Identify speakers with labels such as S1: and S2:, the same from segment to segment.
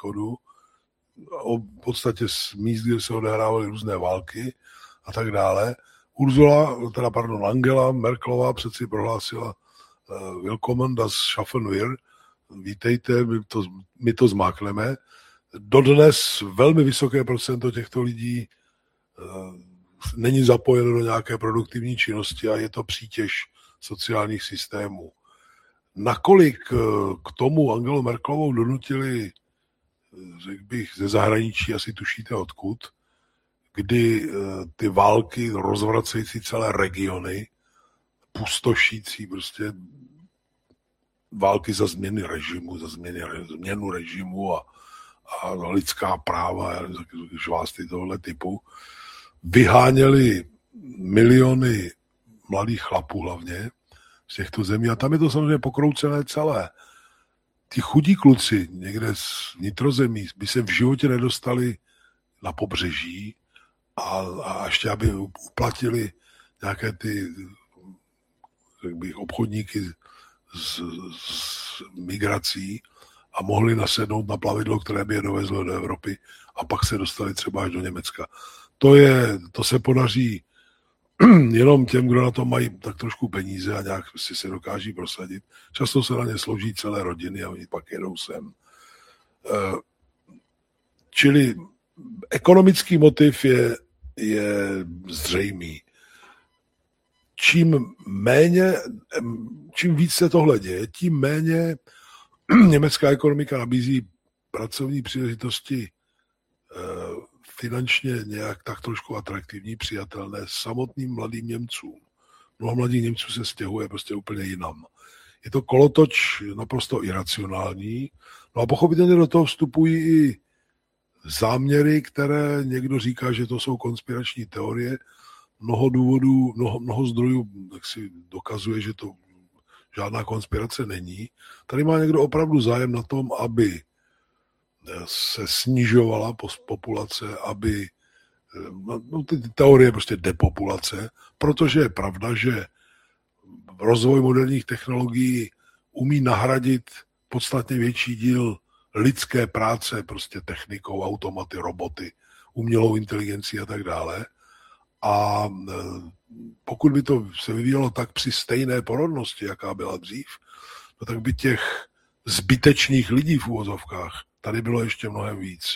S1: východu, o podstatě z míst, kde se odehrávaly různé války a tak dále. Angela Merkelová přeci prohlásila Willkommen das schaffen wir, vítejte, my to zmákneme. Dodnes velmi vysoké procento těchto lidí není zapojeno do nějaké produktivní činnosti a je to přítěž sociálních systémů. Nakolik k tomu Angelu Merkelovou donutili, řekl bych, ze zahraničí, asi tušíte odkud, kdy ty války rozvracející celé regiony, pustošící prostě války za změnu režimu a lidská práva, žvásty tohoto typu, vyháněli miliony mladých chlapů hlavně z těchto zemí a tam je to samozřejmě pokroucené celé. Ty chudí kluci někde z vnitrozemí by se v životě nedostali na pobřeží a ještě aby uplatili nějaké ty, řekl bych, obchodníky s migrací a mohli nasednout na plavidlo, které by je dovezlo do Evropy a pak se dostali třeba až do Německa. To se podaří jenom těm, kdo na to mají tak trošku peníze a nějak si se dokáží prosadit. Často se na ně složí celé rodiny a oni pak jedou sem. Čili ekonomický motiv je zřejmý. Čím víc se tohle děje, tím méně německá ekonomika nabízí pracovní příležitosti finančně nějak tak trošku atraktivní, přijatelné samotným mladým Němcům. Mnoho mladých Němců se stěhuje prostě úplně jinam. Je to kolotoč naprosto iracionální. No a pochopitelně do toho vstupují i záměry, které někdo říká, že to jsou konspirační teorie. Mnoho zdrojů tak si dokazuje, že to žádná konspirace není. Tady má někdo opravdu zájem na tom, aby se snižovala populace, aby ty teorie prostě depopulace, protože je pravda, že rozvoj moderních technologií umí nahradit podstatně větší díl lidské práce prostě technikou, automaty, roboty, umělou inteligencí a tak dále. A pokud by to se vyvíjelo tak při stejné porodnosti, jaká byla dřív, no tak by těch zbytečných lidí v uvozovkách tady bylo ještě mnohem víc.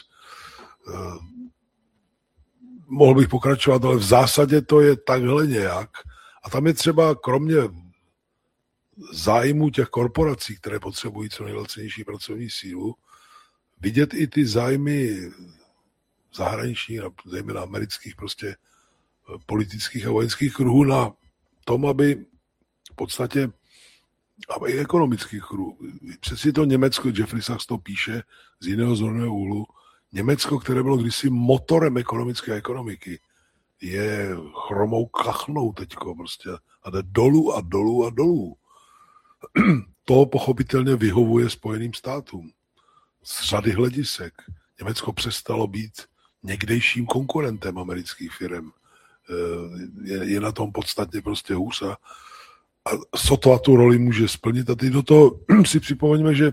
S1: Mohl bych pokračovat, ale v zásadě to je takhle nějak. A tam je třeba kromě zájmu těch korporací, které potřebují co nejlacenější pracovní sílu, vidět i ty zájmy zahraničních, zejména amerických prostě politických a vojenských kruhů na tom, aby v podstatě a i ekonomických kruhů. Přeci to Německo, Jeffrey Sachs to píše z jiného zorného úhlu, Německo, které bylo kdysi motorem ekonomické ekonomiky, je chromou kachnou teďko prostě a jde dolů a dolů a dolů. To pochopitelně vyhovuje Spojeným státům z řady hledisek. Německo přestalo být někdejším konkurentem amerických firem. Je na tom podstatně prostě hůř a sotva tu roli může splnit. A teď do toho si připomeňme, že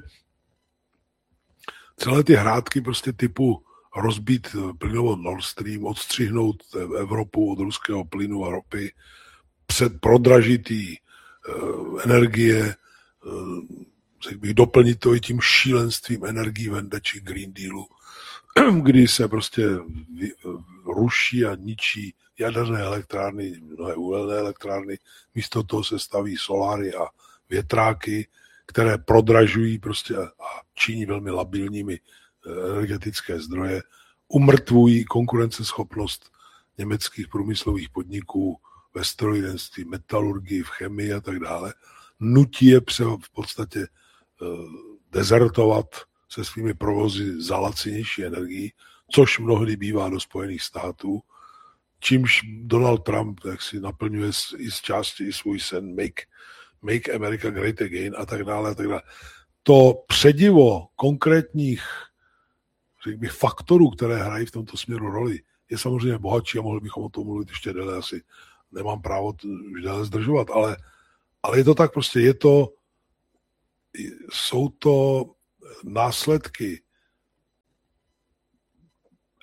S1: celé ty hrátky prostě typu rozbít plynovod Nord Stream, odstřihnout Evropu od ruského plynu a ropy, prodražitý energie, řekl bych, doplnit to i tím šílenstvím energií vendeči Green Dealu, kdy se prostě ruší a ničí jaderné elektrárny, mnohé uhelné elektrárny, místo toho se staví soláry a větráky, které prodražují prostě a činí velmi labilními energetické zdroje, umrtvují konkurenceschopnost německých průmyslových podniků ve strojírenství, metalurgii, v chemii a tak dále, nutí je v podstatě dezertovat se svými provozy za lacinější energii, což mnohdy bývá do Spojených států, čímž Donald Trump jak si naplňuje i z části i svůj sen Make America Great Again a tak dále. A tak dále. To předivo konkrétních, řekl bych, faktorů, které hrají v tomto směru roli, je samozřejmě bohatší a mohli bychom o tom mluvit ještě déle, asi nemám právo už déle zdržovat, ale je to tak prostě, jsou to následky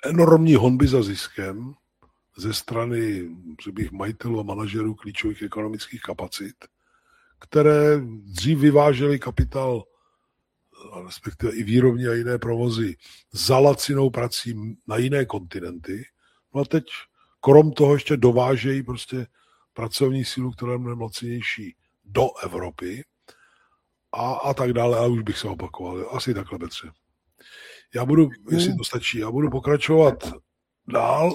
S1: enormní honby za ziskem ze strany majitelů a manažerů klíčových ekonomických kapacit, které dřív vyvážely kapitál, respektive i výrobní a jiné provozy, za lacinou prací na jiné kontinenty. No a teď krom toho ještě dovážejí prostě pracovní sílu, která je mnohem lacinější, do Evropy a tak dále, ale už bych se opakoval. Asi takhle, Petře. Já budu, jestli to stačí, já budu pokračovat dál.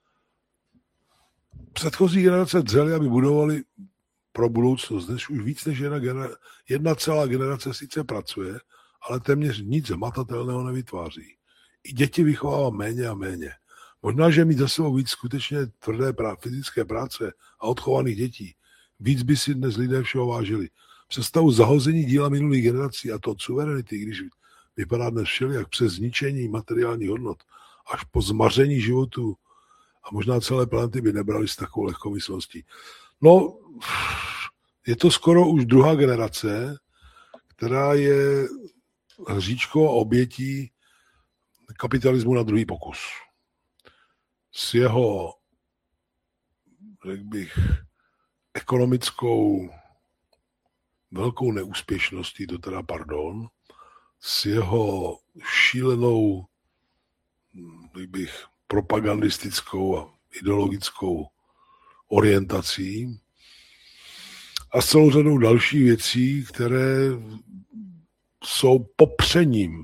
S1: Předchozí generace dřely, aby budovali pro budoucnost. Dnes už víc než jedna celá generace sice pracuje, ale téměř nic hmatatelného nevytváří. I děti vychovává méně a méně. Možná, že mít za sebou víc skutečně tvrdé fyzické práce a odchovaných dětí, víc by si dnes lidé všeho vážili. Představu zahození díla minulých generací a to od suverenity, když vypadá dnes všelijak přes zničení materiálních hodnot až po zmaření životu a možná celé planety by nebrali s takovou lehkomyslností. No, je to skoro už druhá generace, která je hříčkou a obětí kapitalismu na druhý pokus. S jeho, řekl bych, ekonomickou velkou neúspěšností, to teda pardon, s jeho šílenou, řekl bych, propagandistickou a ideologickou orientací a s celou řadou dalších věcí, které jsou popřením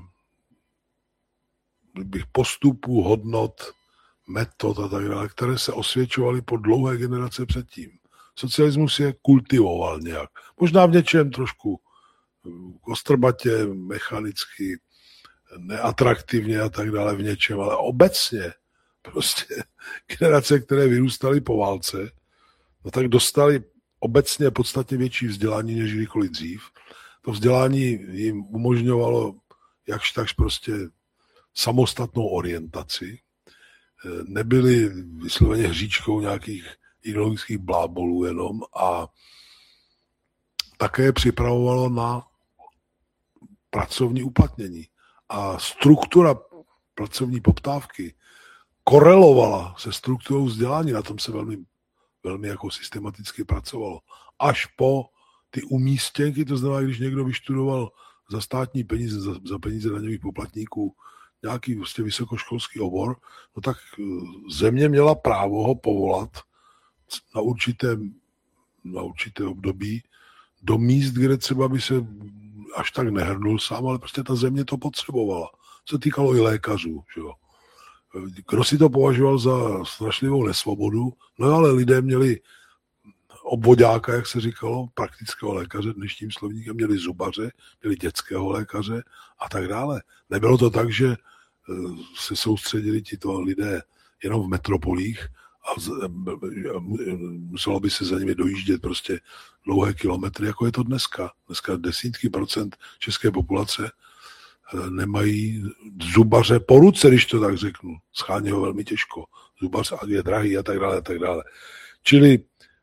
S1: postupů, hodnot, metod a tak dále, které se osvědčovaly po dlouhé generace předtím. Socialismus je kultivoval nějak. Možná v něčem trošku kostrbatě, mechanicky, neatraktivně a tak dále v něčem, ale obecně prostě generace, které vyrůstaly po válce, no tak dostali obecně podstatně větší vzdělání než kdykoliv dřív. To vzdělání jim umožňovalo jakž takž prostě samostatnou orientaci. Nebyli vysloveně hříčkou nějakých ideologických blábolů jenom a také připravovalo na pracovní uplatnění. A struktura pracovní poptávky korelovala se strukturou vzdělání. Na tom se velmi jako systematicky pracovalo. Až po ty umístěnky, to znamená, když někdo vyštudoval za státní peníze, za peníze daňových poplatníků nějaký prostě vysokoškolský obor, no tak země měla právo ho povolat na určité období do míst, kde třeba by se až tak nehrnul sám, ale prostě ta země to potřebovala. Se týkalo i lékařů. Že jo. Kdo si to považoval za strašlivou nesvobodu, no ale lidé měli obvoďáka, jak se říkalo, praktického lékaře, dnešním slovníkem měli zubaře, měli dětského lékaře a tak dále. Nebylo to tak, že se soustředili tito lidé jenom v metropolích a muselo by se za nimi dojíždět prostě dlouhé kilometry, jako je to dneska. Dneska desítky procent české populace nemají zubaře po ruce, když to tak řeknu. Schání ho velmi těžko. Zubař je drahý a tak dále, a tak dále. Čili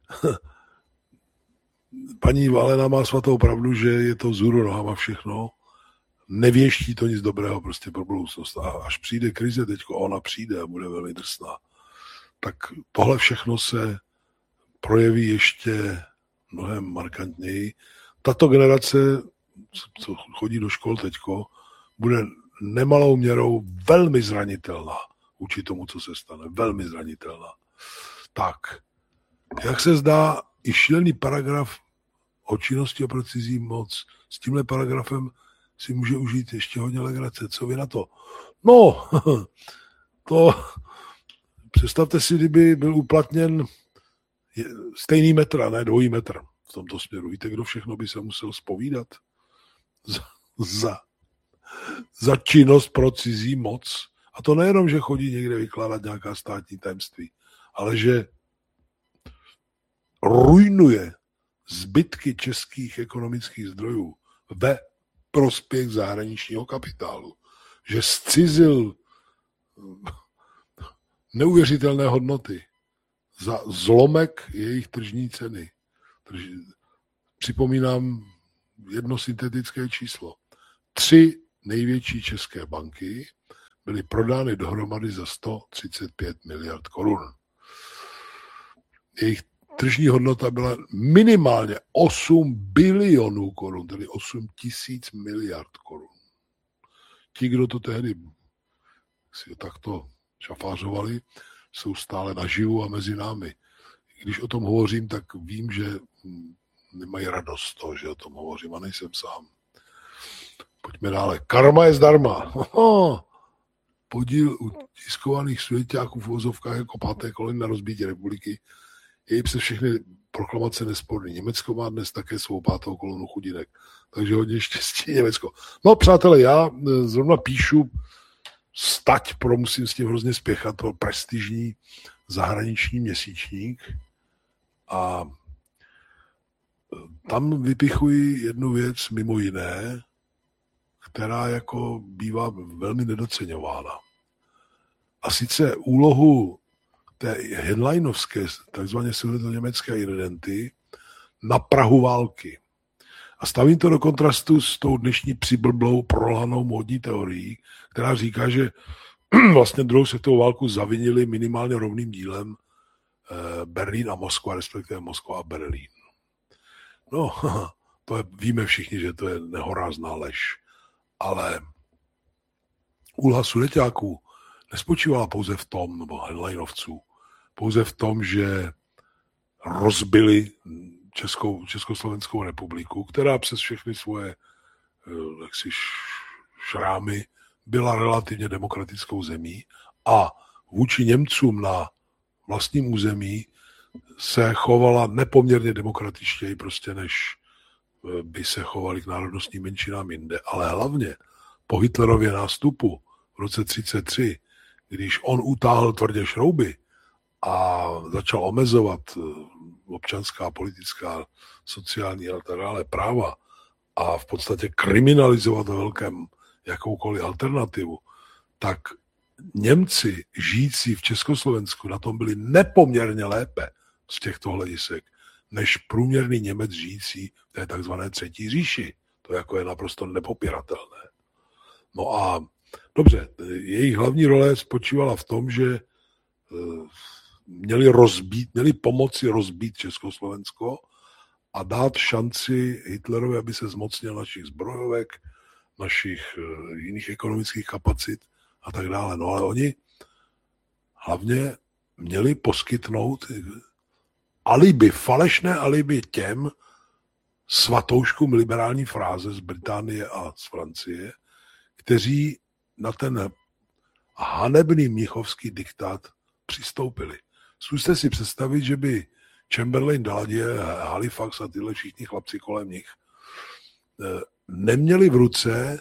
S1: paní Valena má svatou pravdu, že je to vzhůru nohama všechno. Nevěští to nic dobrého prostě pro budoucnost. A až přijde krize teďko, ona přijde a bude velmi drsná, tak tohle všechno se projeví ještě mnohem markantněji. Tato generace, co chodí do škol teďko, bude nemalou měrou velmi zranitelná vůči tomu, co se stane. Velmi zranitelná. Tak, jak se zdá, i šílený paragraf o činnosti oproti cizí moc s tímhle paragrafem si může užít ještě hodně legrace. Co vy na to? No, to představte si, kdyby byl uplatněn stejný metr, a ne dvojí metr v tomto směru. Víte, kdo všechno by se musel zpovídat za činnost pro cizí moc? A to nejenom, že chodí někde vykládat nějaká státní tajemství, ale že ruinuje zbytky českých ekonomických zdrojů ve prospěch zahraničního kapitálu. Že zcizil neuvěřitelné hodnoty za zlomek jejich tržní ceny. Připomínám jedno syntetické číslo. 3 největší české banky byly prodány dohromady za 135 miliard korun. Jejich tržní hodnota byla minimálně 8 bilionů korun, tedy 8 tisíc miliard korun. Ti, kdo to tehdy si takto šafářovali, jsou stále naživu a mezi námi. Když o tom hovořím, tak vím, že nemají radost z toho, že o tom hovořím a nejsem sám. Pojďme dále. Karma je zdarma. Podíl u tiskovaných svěťáků v uvozovkách jako 5. kolony na rozbití republiky je přes všechny proklamace nesporný. Německo má dnes také svou 5. kolonu chudinek. Takže hodně štěstí Německo. No přátelé, já zrovna píšu stať, musím s tím hrozně spěchat, pro prestižní zahraniční měsíčník a tam vypichuji jednu věc mimo jiné, která jako bývá velmi nedoceňována. A sice úlohu té headlinovské, takzvaně sudetoněmecké identity na prahu války. A stavím to do kontrastu s tou dnešní přiblblou, prolhanou módní teorií, která říká, že vlastně druhou světovou válku zavinili minimálně rovným dílem Berlín a Moskva, respektive Moskva a Berlín. No, víme všichni, že to je nehorázná lež. Ale úloha sudeťáků nespočívala pouze v tom, nebo headlinovců, pouze v tom, že rozbili Československou republiku, která přes všechny svoje šrámy byla relativně demokratickou zemí a vůči Němcům na vlastním území se chovala nepoměrně demokratičtěji prostě, než by se chovali k národnostním menšinám jinde. Ale hlavně po Hitlerově nástupu v roce 1933, když on utáhl tvrdě šrouby a začal omezovat občanská, politická, sociální a tak dále práva a v podstatě kriminalizovat ve velkém jakoukoliv alternativu, tak Němci žijící v Československu na tom byli nepoměrně lépe z těchto hledisek, než průměrný Němec žijící v té takzvané třetí říši. To jako je naprosto nepopiratelné. No a dobře, jejich hlavní role spočívala v tom, že měli pomoci rozbít Československo a dát šanci Hitlerovi, aby se zmocnil našich zbrojovek, našich jiných ekonomických kapacit a tak dále. No ale hlavně měli poskytnout falešné alibi těm svatouškům liberální fráze z Británie a z Francie, kteří na ten hanebný mnichovský diktát přistoupili. Zkuste si představit, že by Chamberlain, Daladier, Halifax a tyhle všichni chlapci kolem nich neměli v ruce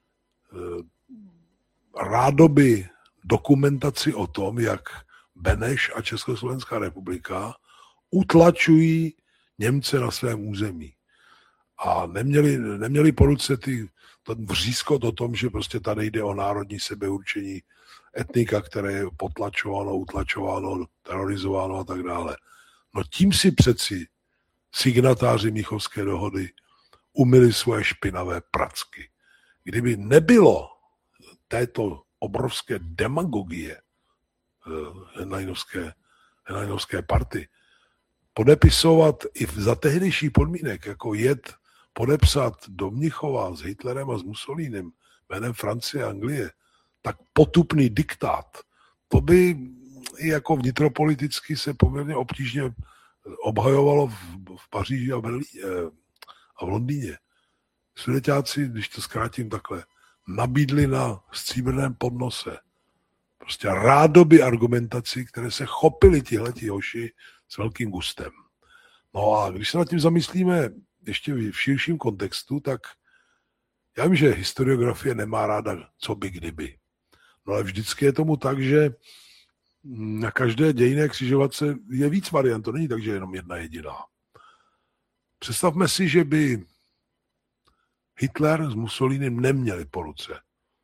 S1: rádoby dokumentaci o tom, jak Beneš a Československá republika utlačují Němce na svém území. A neměli po ruce ten vřízkot o tom, že prostě tady jde o národní sebeurčení etnika, které je potlačováno, utlačováno, terorizováno a tak dále. No tím si přeci signatáři Mnichovské dohody umyli svoje špinavé pracky. Kdyby nebylo této obrovské demagogie Henleinovské party, podepisovat i za tehdejší podmínek, jako jet podepsat do Mnichova s Hitlerem a s Mussolínem jménem Francie a Anglie, tak potupný diktát, to by i jako vnitropoliticky se poměrně obtížně obhajovalo v Paříži a v Londýně. Sudeťáci, když to zkrátím takhle, nabídli na stříbrném podnose prostě rádoby argumentaci, které se chopili tihleti hoši s velkým gustem. No a když se nad tím zamyslíme ještě v širším kontextu, tak já vím, že historiografie nemá ráda co by kdyby. No ale vždycky je tomu tak, že na každé dějinné křižovatce je víc variant, to není tak, že je jenom jedna jediná. Představme si, že by Hitler s Mussolínem neměli po ruce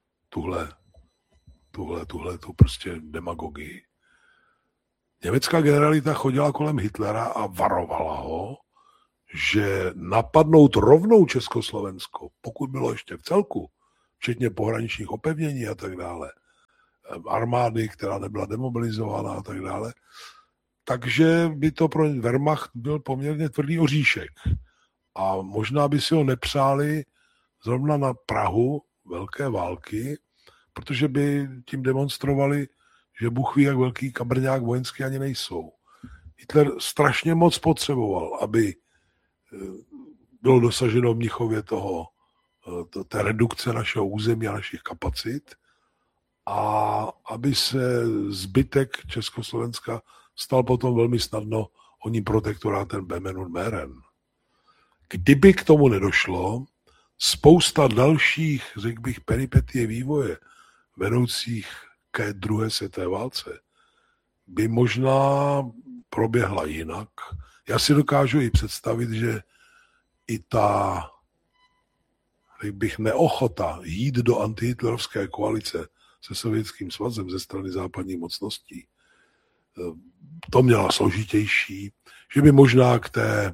S1: tu prostě demagogii. Německá generalita chodila kolem Hitlera a varovala ho, že napadnout rovnou Československo, pokud bylo ještě v celku, včetně pohraničních opevnění a tak dále, armády, která nebyla demobilizována a tak dále. Takže by to pro Wehrmacht byl poměrně tvrdý oříšek. A možná by si ho nepřáli zrovna na prahu velké války, protože by tím demonstrovali, že Bůh ví, jak velký kabrňák vojenský ani nejsou. Hitler strašně moc potřeboval, aby bylo dosaženo v Mnichově té redukce našeho území a našich kapacit a aby se zbytek Československa stal potom velmi snadno oním protektorátem Böhmen und Mähren. Kdyby k tomu nedošlo, spousta dalších, řekl bych, peripetie vývoje vedoucích ke druhé světové válce by možná proběhla jinak. Já si dokážu i představit, že i ta, řekl bych, neochota jít do antihitlerovské koalice se Sovětským svazem ze strany západních mocností, to měla složitější, že by možná k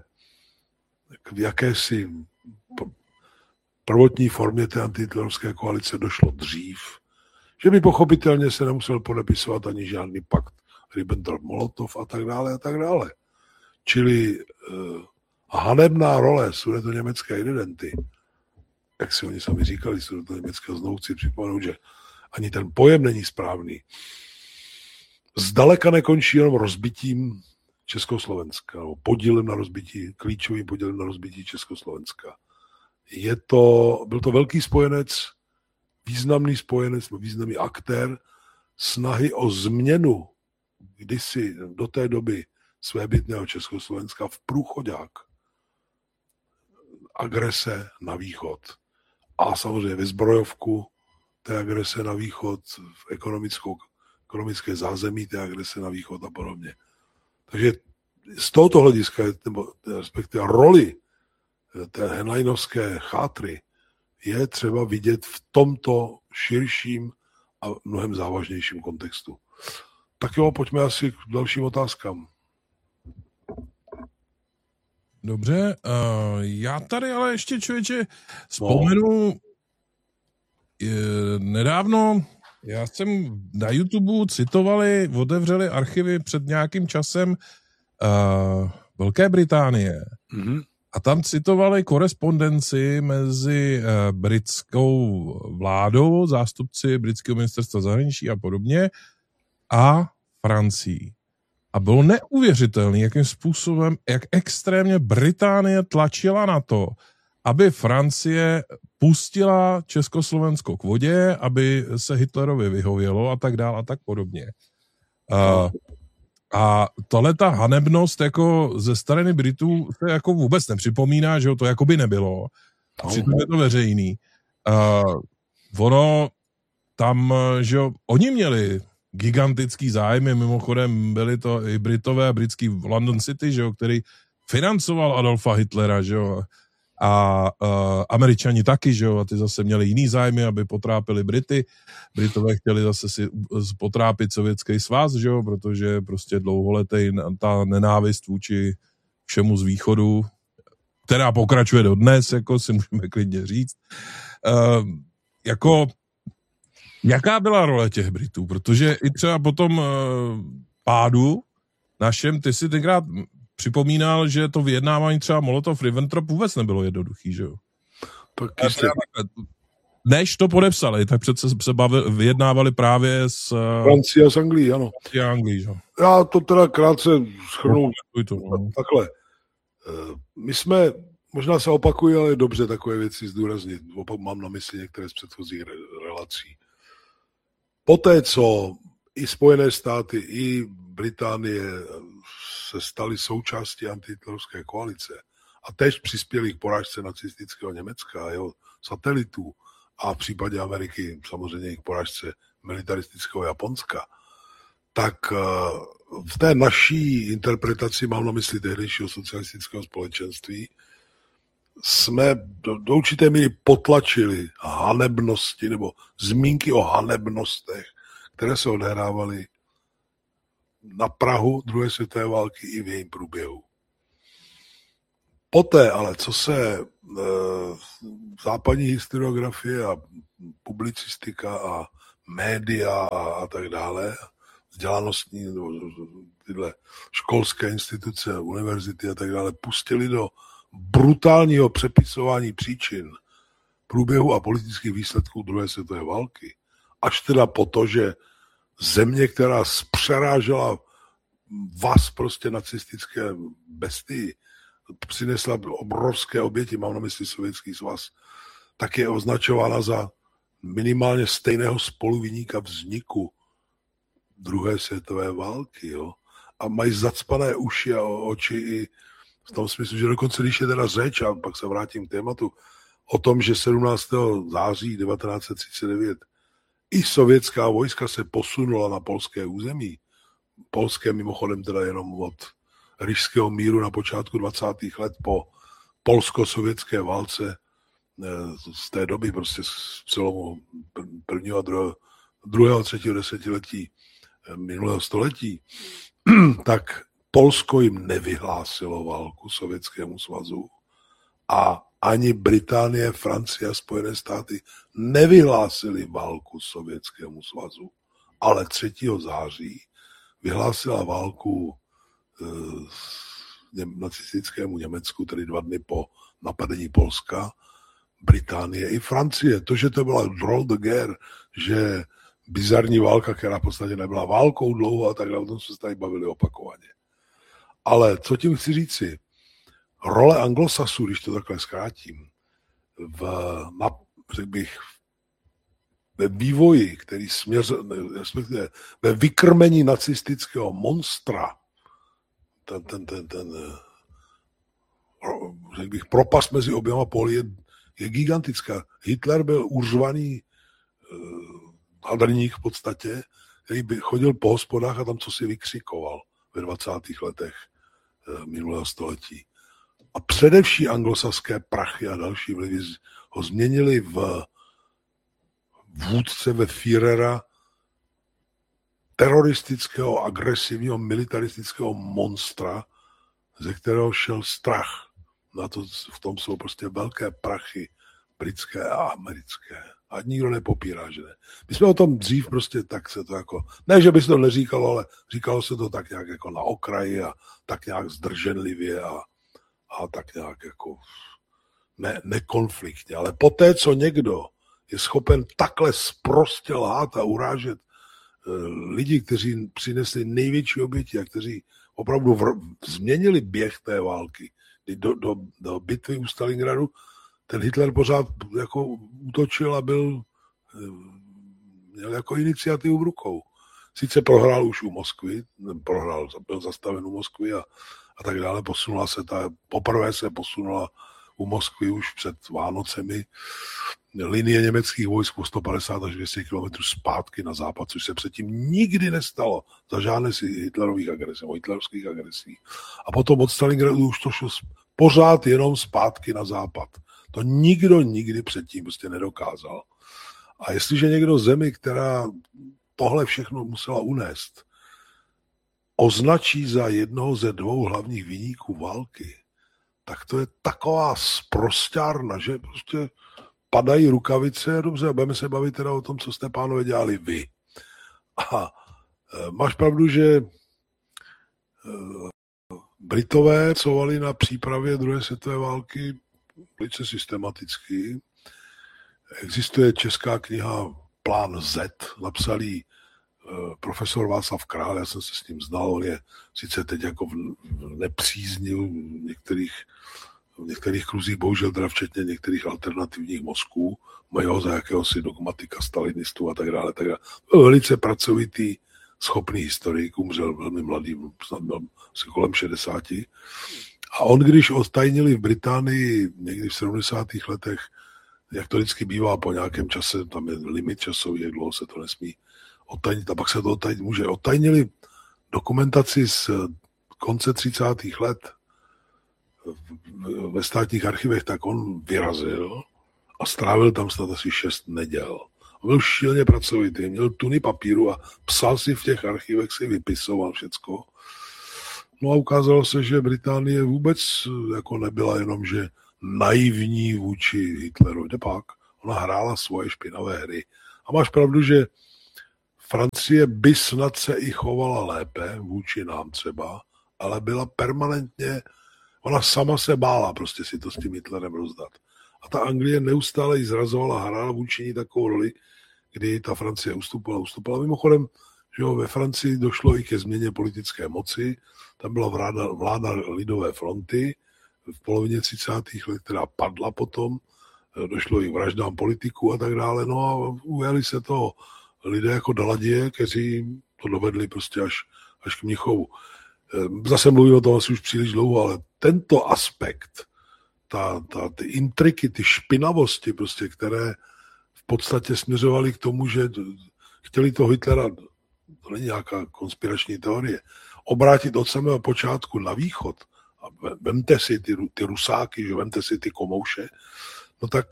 S1: jakési prvotní formě té antihitlerovské koalice došlo dřív, že by pochopitelně se nemusel podepisovat ani žádný pakt Ribbentrop-Molotov a tak dále a tak dále. Čili hanebná role sudetoněmecké identity, jak si oni sami říkali, sudetoněmeckého, znovu chci připomenout, že ani ten pojem není správný, zdaleka nekončí jenom rozbitím Československa, nebo podílem na rozbití, klíčovým podílem na rozbití Československa. Byl to velký spojenec, významný spojenec, významný aktér snahy o změnu kdysi do té doby svébytného Československa v průchodák agrese na východ. A samozřejmě ve zbrojovku té agrese na východ, v ekonomické zázemí té agrese na východ a podobně. Takže z tohoto hlediska, nebo respektive roli té henleinovské chátry je třeba vidět v tomto širším a mnohem závažnějším kontextu. Tak jo, pojďme asi k dalším otázkám.
S2: Dobře, já tady ale ještě, člověče, vzpomenu nedávno, já jsem na YouTube otevřeli archivy před nějakým časem Velké Británie. Mm-hmm. A tam citovali korespondenci mezi britskou vládou, zástupci britského ministerstva zahraničí a podobně, a Francií. A bylo neuvěřitelné, jakým způsobem, jak extrémně Británie tlačila na to, aby Francie pustila Československo k vodě, aby se Hitlerovi vyhovělo a tak dále a tak podobně. A tahleta hanebnost jako ze strany Britů se jako vůbec nepřipomíná, že to jako by nebylo. A přitom je to veřejný. Ono tam, že oni měli gigantický zájmy, mimochodem byli to i Britové a britský London City, že který financoval Adolfa Hitlera, že a Američani taky, že a ty zase měli jiný zájmy, aby potrápili Brity. Britové chtěli zase si potrápit Sovětský svaz, že protože prostě dlouholetý ta nenávist vůči všemu z východu, která pokračuje dodnes, jako si můžeme klidně říct. Jaká byla role těch Britů? Protože i třeba po tom pádu našem, ty si tenkrát připomínal, že to vyjednávání třeba Molotov-Ribbentrop vůbec nebylo jednoduchý, že jo? Než to podepsali, tak přece se vyjednávali právě s
S1: Francií a s Anglií, ano.
S2: Anglii, že?
S1: Já to teda krátce shrnu. Takhle. My jsme, možná se opakují, ale je dobře takové věci zdůraznit. Mám na mysli některé z předchozích relací. Poté, co i Spojené státy, i Británie se staly součástí antihitlerovské koalice a též přispěli k porážce nacistického Německa a jeho satelitů a v případě Ameriky samozřejmě i k porážce militaristického Japonska, tak v té naší interpretaci, mám na mysli tehdejšího socialistického společenství, jsme do určité míry potlačili hanebnosti nebo zmínky o hanebnostech, které se odehrávaly na prahu druhé světové války i v jejím průběhu. Poté ale, co se západní historiografie a publicistika a média a a tak dále, vzdělanostní, tyhle školské instituce, univerzity a tak dále, pustili do brutálního přepisování příčin průběhu a politických výsledků druhé světové války, až teda po to, že země, která přerážela vás prostě nacistické bestii, přinesla obrovské oběti, mám na mysli Sovětský svaz, tak je označována za minimálně stejného spoluviníka vzniku druhé světové války. Jo? A mají zacpané uši a oči i v tom smyslu, že dokonce, když je teda řeč, a pak se vrátím k tématu, o tom, že 17. září 1939 i sovětská vojska se posunula na polské území. Polské mimochodem teda jenom od Ryšského míru na počátku 20. let po polsko-sovětské válce z té doby prostě z celomu prvního a druhého a třetího desetiletí minulého století, tak Polsko jim nevyhlásilo válku Sovětskému svazu a ani Británie, Francie a Spojené státy nevyhlásili válku Sovětskému svazu, ale 3. září vyhlásila válku nacistickému Německu, tedy 2 dny po napadení Polska, Británie i Francie. To, že to byla drôle de guerre, že bizarní válka, která v podstatě nebyla válkou dlouho a tak dále, o tom se tady bavili opakovaně. Ale co tím chci říci? Role anglosasů, když to takhle zkrátím, řekl bych, ve vývoji, který respektive ve vykrmení nacistického monstra, řekl bych, propast mezi oběma póly je gigantická. Hitler byl uřvaný hadrník v podstatě, který by chodil po hospodách a tam co si vykřikoval ve 20. letech minulého století. A především anglosaské prachy a další vlivy ho změnili v vůdce, ve Führera, teroristického, agresivního, militaristického monstra, ze kterého šel strach. Na to, v tom jsou prostě velké prachy britské a americké. A nikdo nepopírá, že ne. My jsme o tom dřív prostě tak se to jako, ne, že by se to neříkalo, ale říkalo se to tak nějak jako na okraji a tak nějak zdrženlivě a tak nějak jako nekonfliktně. Ale poté, co někdo je schopen takhle sprostě lhát a urážet lidi, kteří přinesli největší oběti a kteří opravdu změnili běh té války, do bitvy u Stalingradu, ten Hitler pořád jako útočil a měl jako iniciativu v rukou. Sice prohrál už u Moskvy, byl zastaven u Moskvy a tak dále, poprvé se posunula u Moskvy už před Vánocemi linie německých vojsk o 150 až 200 km zpátky na západ, což se předtím nikdy nestalo za žádné si hitlerovských agresí. A potom od Stalingradu už to šlo pořád jenom zpátky na západ. To nikdo nikdy předtím prostě nedokázal. A jestliže někdo zemi, která tohle všechno musela unést, označí za jednoho ze 2 hlavních viníků války, tak to je taková sprosťárna, že prostě padají rukavice, dobře, budeme se bavit teda o tom, co jste, pánové, dělali vy. A máš pravdu, že Britové pracovali na přípravě druhé světové války velice systematicky. Existuje česká kniha Plán Z, napsal ji profesor Václav Král, já jsem se s ním znal, on je sice teď jako nepříznil v některých kruzích, bohužel teda včetně některých alternativních mozků, mají ho za jakéhosi dogmatika, stalinistů a tak dále. Byl velice pracovitý, schopný historik, umřel velmi mladý, snad byl asi kolem 60. A on, když odtajnili v Británii někdy v 70. letech, jak to vždycky bývá po nějakém čase, tam je limit časový, jak dlouho se to nesmí odtajnit, a pak se to odtajnit může. Odtajnili dokumentaci z konce 30. let ve státních archivech, tak on vyrazil a strávil tam snad asi 6 neděl. On byl šíleně pracovitý, měl tuny papíru a psal si v těch archivech, si vypisoval všecko. No a ukázalo se, že Británie vůbec jako nebyla jenom, že naivní vůči Hitleru. Jde pak, ona hrála svoje špinavé hry. A máš pravdu, že Francie by snad se i chovala lépe vůči nám třeba, ale byla permanentně, ona sama se bála prostě si to s tím Hitlerem rozdat. A ta Anglie neustále jí zrazovala, hrála vůči ní takovou roli, kdy ta Francie ustupala. Mimochodem, že jo, ve Francii došlo i ke změně politické moci, tam byla vláda Lidové fronty v polovině 30. let, která padla potom, došlo i k vraždám politiků a tak dále, no a ujali se toho lidé jako Daladier, kteří to dovedli prostě až k Mnichovu. Zase mluvím o tom asi už příliš dlouho, ale tento aspekt, ty intriky, ty špinavosti, prostě, které v podstatě směřovaly k tomu, že chtěli toho Hitlera, to není nějaká konspirační teorie, obrátit od samého počátku na východ a vemte si ty Rusáky, že vemte si ty komouše, no tak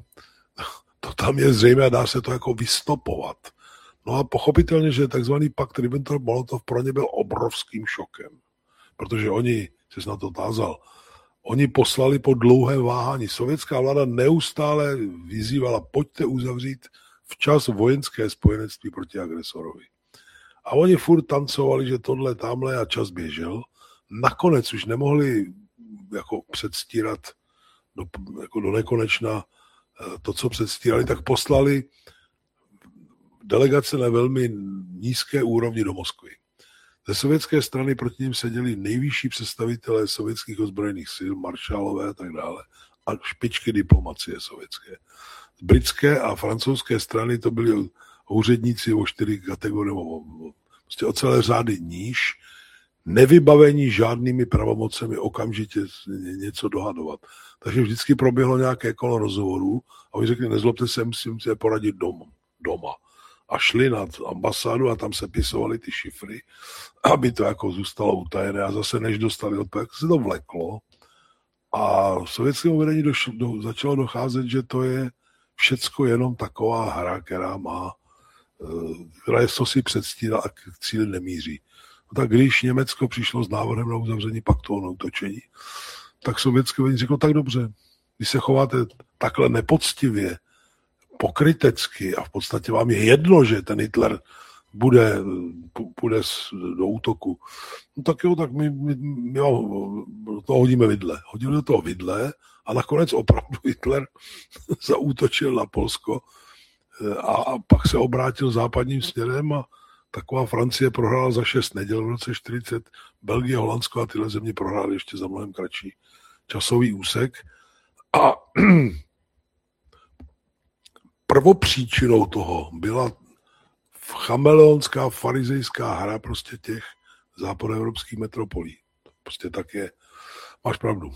S1: to tam je zřejmé a dá se to jako vystopovat. No a pochopitelně, že takzvaný pakt Ribbentrop-Molotov pro ně byl obrovským šokem, protože oni, jsi na to tázal, oni poslali po dlouhé váhání. Sovětská vláda neustále vyzývala, pojďte uzavřít včas vojenské spojenectví proti agresorovi. A oni furt tancovali, že tohle, tamhle a čas běžel. Nakonec už nemohli jako předstírat do nekonečna to, co předstírali, tak poslali delegace na velmi nízké úrovni do Moskvy. Ze sovětské strany proti ním seděli nejvyšší představitelé sovětských ozbrojených sil, maršálové a tak dále, a špičky diplomacie sovětské. Z britské a francouzské strany to byli úředníci o 4 kategorie, prostě o celé řády níž, nevybavení žádnými pravomocemi okamžitě něco dohadovat. Takže vždycky proběhlo nějaké kolo rozhovorů a oni řekli, nezlobte se, musím se poradit doma. A šli na ambasádu a tam se pisovali ty šifry, aby to jako zůstalo utajené a zase než dostali odpověď, se to vleklo a v sovětském vedení začalo docházet, že to je všecko jenom taková hra, která je co si předstírá a k cíli nemíří. No tak když Německo přišlo s návrhem na uzavření paktu o neútočení, tak sovětské vedení řeklo, tak dobře, když se chováte takhle nepoctivě, pokrytecky a v podstatě vám je jedno, že ten Hitler půjde do útoku, no tak jo, tak my to hodíme vidle. Hodili do toho vidle a nakonec opravdu Hitler zaútočil na Polsko a pak se obrátil západním směrem a taková Francie prohrála za 6 neděl v roce 40, Belgie, Holandsko a tyhle země prohrály ještě za mnohem kratší časový úsek a prvopříčinou toho byla chameleonská farizejská hra prostě těch západoevropských metropolí. Prostě tak je. Máš pravdu.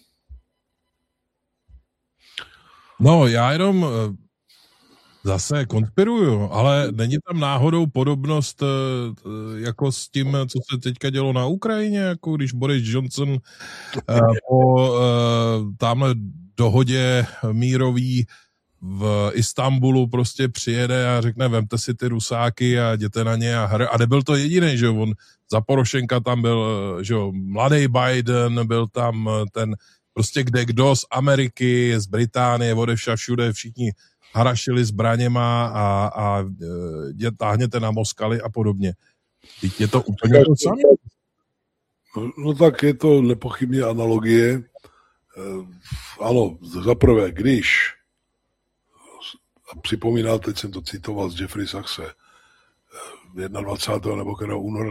S2: No, já jenom zase konspiruju, ale není tam náhodou podobnost jako s tím, co se teďka dělo na Ukrajině, jako když Boris Johnson po tamhle dohodě mírový v Istanbulu prostě přijede a řekne, vemte si ty Rusáky a jděte na ně a nebyl to jediný, že on za Porošenka tam byl, že mladý Biden, byl tam ten prostě kdo z Ameriky, z Británie, odevšad všude všichni harašili zbraněma a táhněte na Moskaly a podobně. Teď je to úplně to samé.
S1: No tak je to nepochybně analogie. Ano, zaprvé, když a připomínal, teď jsem to citoval z Jeffrey Sachse, 21. nebo února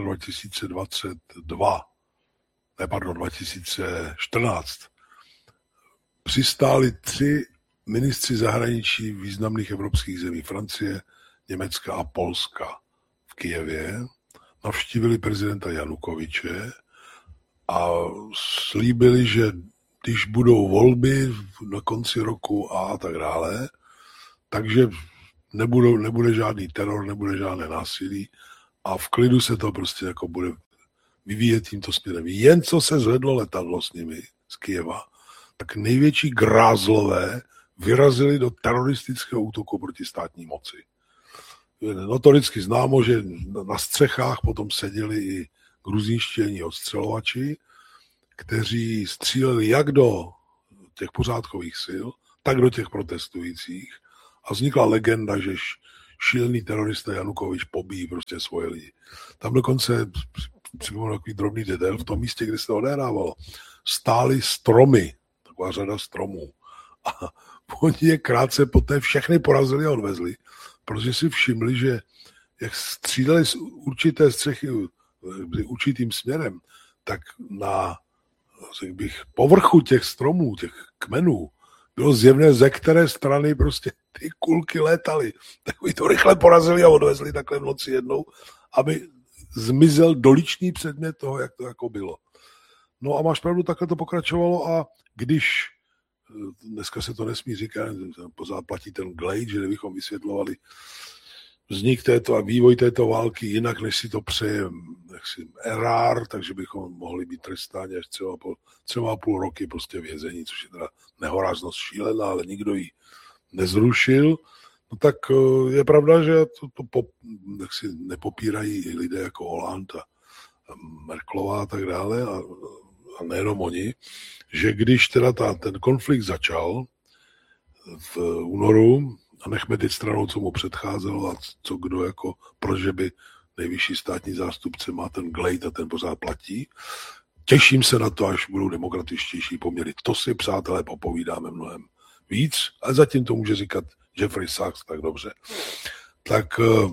S1: 2014, přistáli 3 ministři zahraničí významných evropských zemí, Francie, Německa a Polska v Kyjevě, navštívili prezidenta Janukoviče a slíbili, že když budou volby na konci roku a tak dále, takže nebude žádný teror, nebude žádné násilí a v klidu se to prostě jako bude vyvíjet tímto směrem. Jen co se zvedlo letadlo s nimi z Kyjeva, tak největší grázlové vyrazili do teroristického útoku proti státní moci. Notoricky známo, že na střechách potom seděli i gruzínští odstřelovači, kteří stříleli jak do těch pořádkových sil, tak do těch protestujících. A vznikla legenda, že šílený terorista Janukovič pobíjí prostě svoje lidi. Tam dokonce, připomínám takový drobný detail, v tom místě, kde se to odehrávalo, stály stromy, taková řada stromů. A oni je krátce poté všechny porazili a odvezli, protože si všimli, že jak střídali z určité střechy určitým směrem, tak na povrchu těch stromů, těch kmenů, bylo zjevné, ze které strany prostě ty kulky létaly. Tak by to rychle porazili a odvezli takhle v noci jednou, aby zmizel doličný předmět toho, jak to jako bylo. No a máš pravdu, takhle to pokračovalo a když, dneska se to nesmí říkat, pořád platí ten Glade, že kdybychom vysvětlovali vznik této a vývoj této války jinak, než si to přeje Erár, takže bychom mohli být trestáni až třeba půl roky prostě vězení, což je teda nehoráznost šílená, ale nikdo ji nezrušil. No tak je pravda, že to nepopírají lidé jako Hollande a Merkelová a tak dále a nejenom oni, že když teda ten konflikt začal v únoru, a nechme teď stranou, co mu předcházelo a co kdo jako, proč by nejvyšší státní zástupce má ten Glade a ten pořád platí. Těším se na to, až budou demokratičtější poměry. To si, přátelé, popovídáme mnohem víc, ale zatím to může říkat Jeffrey Sachs tak dobře. Tak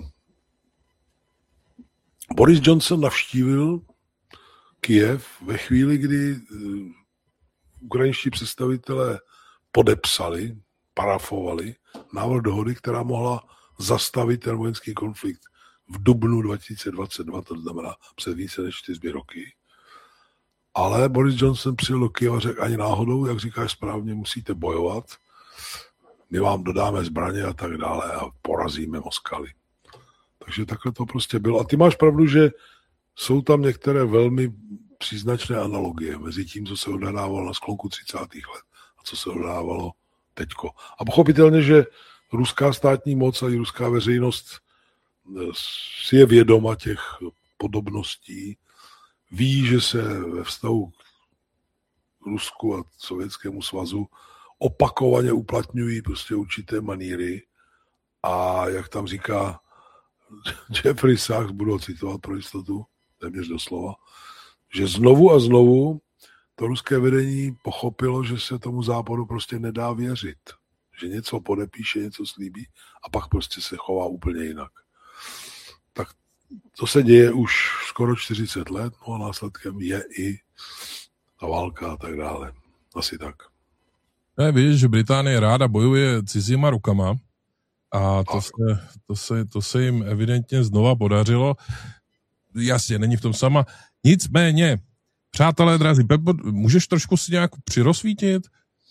S1: Boris Johnson navštívil Kyjev ve chvíli, kdy ukrajinští představitelé podepsali, parafovali návrh dohody, která mohla zastavit ten vojenský konflikt v dubnu 2022, to znamená před více než 4 roky. Ale Boris Johnson přijel do Kyjeva a řekl, ani náhodou, jak říkáš správně, musíte bojovat, my vám dodáme zbraně a tak dále a porazíme Moskaly. Takže takhle to prostě bylo. A ty máš pravdu, že jsou tam některé velmi příznačné analogie mezi tím, co se odehrávalo na sklonku 30. let a co se odehrávalo teďko. A pochopitelně, že ruská státní moc a i ruská veřejnost si je vědoma těch podobností, ví, že se ve vztahu k Rusku a Sovětskému svazu opakovaně uplatňují prostě určité maníry a jak tam říká Jeffrey Sachs, budu ho citovat pro jistotu, téměř doslova, že znovu a znovu to ruské vedení pochopilo, že se tomu západu prostě nedá věřit. Že něco podepíše, něco slíbí a pak prostě se chová úplně jinak. Tak to se děje už skoro 40 let, no a následkem je i ta válka a tak dále. Asi tak.
S2: Ne, víš, že Británie ráda bojuje cizíma rukama a to se jim evidentně znova podařilo. Jasně, není v tom sama. Nicméně, přátelé, drazí, Pepo, můžeš trošku si nějak přirozsvítit?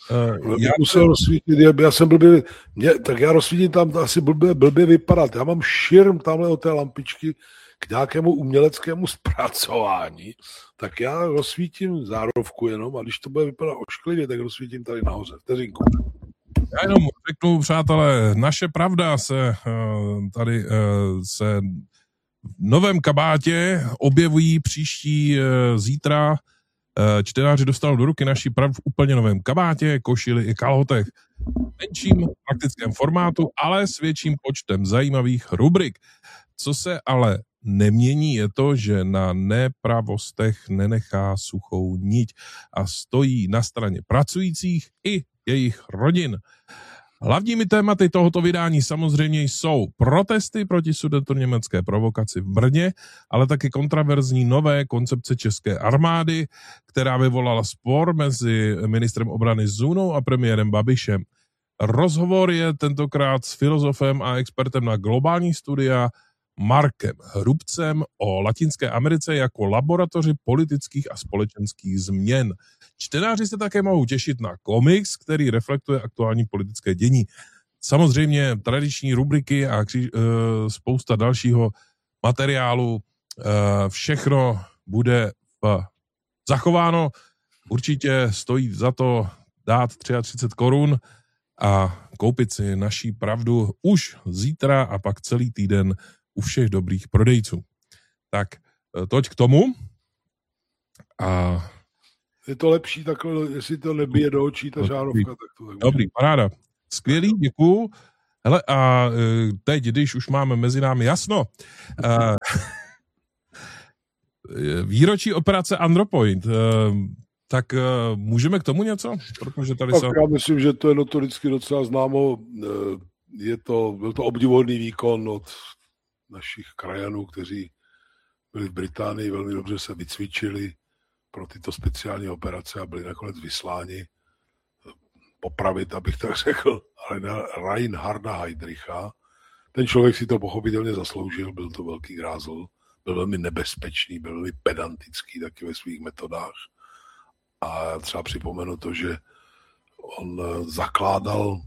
S1: Já musel rozsvítit, já jsem blbě, tak já rozsvítím tam, to asi blbě vypadat. Já mám širm tamhle od té lampičky k nějakému uměleckému zpracování, tak já rozsvítím zárovku jenom a když to bude vypadat ošklivě, tak rozsvítím tady nahoře. Vteřinku.
S2: Já jenom řeknu, přátelé, naše pravda se tady se v novém kabátě objevují příští zítra. Čtenáři dostanou do ruky naší pravdu v úplně novém kabátě, košili i kalhotech. Menším praktickém formátu, ale s větším počtem zajímavých rubrik. Co se ale nemění, je to, že na nepravostech nenechá suchou niť a stojí na straně pracujících i jejich rodin. Hlavními tématy tohoto vydání samozřejmě jsou protesty proti sudetoněmecké provokaci v Brně, ale taky kontraverzní nové koncepce české armády, která vyvolala spor mezi ministrem obrany Zunou a premiérem Babišem. Rozhovor je tentokrát s filozofem a expertem na globální studia Markem Hrubcem o Latinské Americe jako laboratoři politických a společenských změn. Čtenáři se také mohou těšit na komiks, který reflektuje aktuální politické dění. Samozřejmě tradiční rubriky a spousta dalšího materiálu. Všechno bude zachováno. Určitě stojí za to dát 33 korun a koupit si naší pravdu už zítra a pak celý týden u všech dobrých prodejců. Tak toť k tomu. A
S1: je to lepší takhle, jestli to nebije do očí ta žárovka, tak to tak
S2: dobrý, paráda. Skvělý, děkuju. Hele, a teď, když už máme mezi námi jasno, výročí operace Andropoint, tak můžeme k tomu něco? Protože tady
S1: Já myslím, že to je notoricky docela známo. Byl to obdivuhodný výkon od našich krajanů, kteří byli v Británii, velmi dobře se vycvičili pro tyto speciální operace a byli nakonec vysláni popravit, abych tak řekl, Reinharda Heydricha. Ten člověk si to pochopitelně zasloužil, byl to velký grázl, byl velmi nebezpečný, byl velmi pedantický taky ve svých metodách. A třeba připomenu to, že on zakládal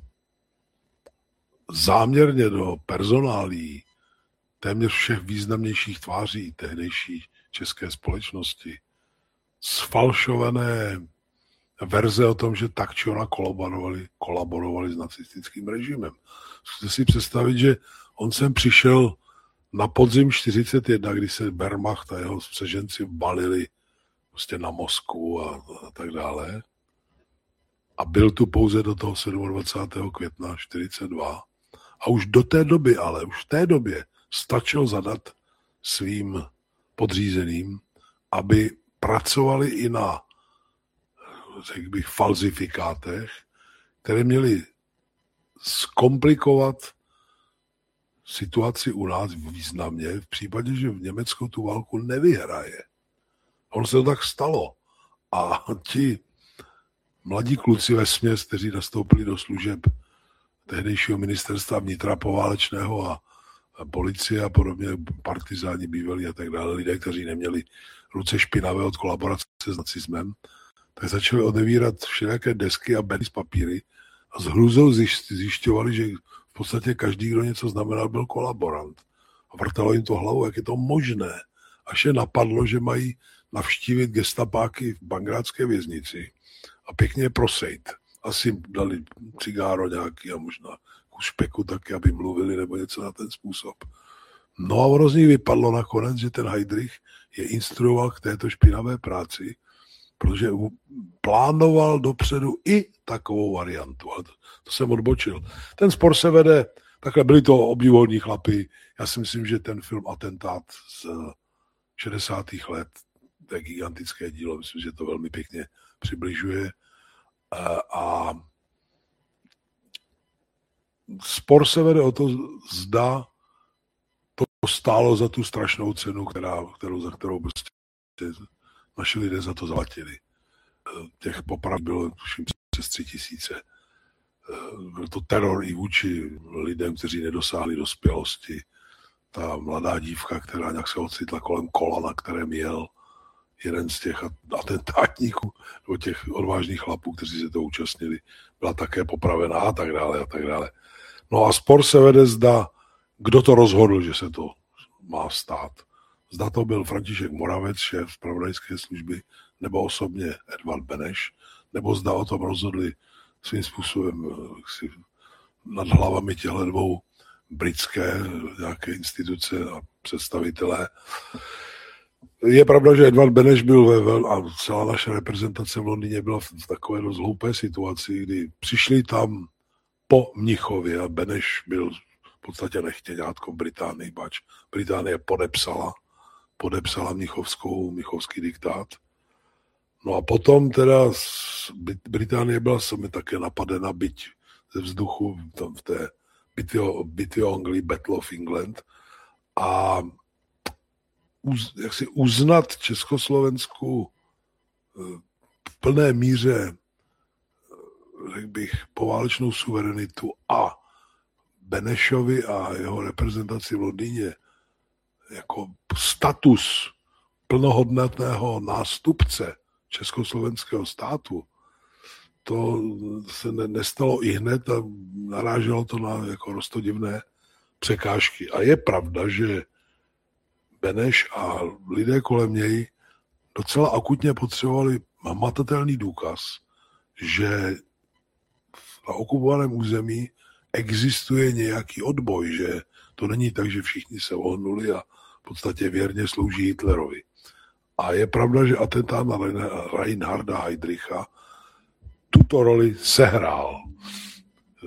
S1: záměrně do personálí téměř všech významnějších tváří tehdejší české společnosti sfalšované verze o tom, že tak či ona kolaborovali s nacistickým režimem. Zkuste si představit, že on sem přišel na podzim 1941, kdy se Wehrmacht a jeho spřeženci balili prostě na Moskvu a tak dále. A byl tu pouze do toho 27. května 1942. A už do té doby, už v té době stačil zadat svým podřízeným, aby pracovali i na, řekl bych, falzifikátech, které měly zkomplikovat situaci u nás významně v případě, že v Německu tu válku nevyhraje. Ono se to tak stalo. A ti mladí kluci vesměs, kteří nastoupili do služeb tehdejšího ministerstva vnitra poválečného a policie a podobně, partizáni bývalí a tak dále, lidé, kteří neměli ruce špinavé od kolaborace s nacismem, tak začali odevírat všelijaké desky a bedny z papíry a s hrůzou zjišťovali, že v podstatě každý, kdo něco znamenal, byl kolaborant. A vrtalo jim to hlavu, jak je to možné. Až je napadlo, že mají navštívit gestapáky v Bangrádské věznici a pěkně prosejt. Asi dali cigáro nějaký a možná kus špeku taky, aby mluvili nebo něco na ten způsob. No a ono z nich vypadlo nakonec, že ten Heydrich je instruoval k této špinavé práci, protože plánoval dopředu i takovou variantu. Ale to jsem odbočil. Ten spor se vede, takhle byli to obdivuhodní chlapi. Já si myslím, že ten film Atentát z 60. let, to je gigantické dílo, myslím, že to velmi pěkně přibližuje. A spor se vede o to, zda to stálo za tu strašnou cenu, za kterou prostě naši lidé za to zaplatili. Těch poprav bylo tuším přes 3000. Byl to teror i vůči lidem, kteří nedosáhli dospělosti. Ta mladá dívka, která nějak se ocitla kolem kola, na kterém jel jeden z těch atentátníků, nebo těch odvážných chlapů, kteří se to účastnili, byla také popravená a tak dále a tak dále. No a spor se vede, zda kdo to rozhodl, že se to má stát. Zda to byl František Moravec, šéf zpravodajské služby, nebo osobně Edvard Beneš, nebo zda o tom rozhodli svým způsobem nad hlavami těchto dvou britské nějaké instituce a představitelé. Je pravda, že Edvard Beneš byl a celá naše reprezentace v Londýně byla v takové dost hloupé situaci, kdy přišli tam po Mnichově a Beneš byl v podstatě nechtěňátko Británii, pač Británie podepsala mnichovský diktát. No a potom teda Británie byla sami také napadena, byť ze vzduchu tam v té bitvě o Anglii, Battle of England. A jak si uznat Československu v plné míře, řekl bych, poválečnou suverenitu a Benešovi a jeho reprezentaci v Londýně jako status plnohodnotného nástupce československého státu, to se nestalo i hned a naráželo to na jako roztodivné překážky. A je pravda, že Beneš a lidé kolem něj docela akutně potřebovali hmatatelný důkaz, že na okupovaném území existuje nějaký odboj, že to není tak, že všichni se ohnuli a v podstatě věrně slouží Hitlerovi. A je pravda, že atentát na Reinharda Heydricha tuto roli sehrál.